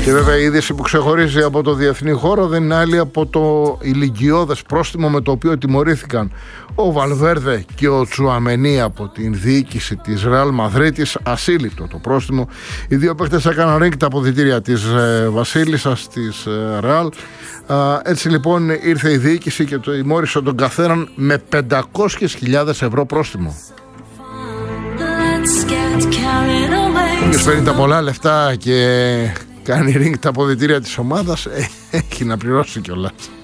Και βέβαια η είδηση που ξεχωρίζει από το διεθνή χώρο δεν είναι άλλη από το ηλικιώδες πρόστιμο με το οποίο τιμωρήθηκαν ο Βαλβέρδε και ο Τσουαμενί από την διοίκηση της Ρεάλ Μαδρίτης. Ασύλληπτο το πρόστιμο. Οι δύο παίκτες έκαναν ρίγκ τα αποδυτήρια της βασίλισσας της Ρεάλ. Έτσι λοιπόν ήρθε η διοίκηση και τιμώρησε τον καθέναν με 500.000 ευρώ πρόστιμο. Όποιος παίρνει τα πολλά λεφτά και κάνει ρίγκ τα αποδυτήρια της ομάδας έχει να πληρώσει κιόλας.